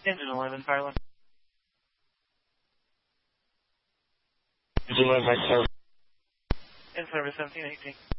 Engine 11, fire 1. Engine 11, right, sir. In service 1718.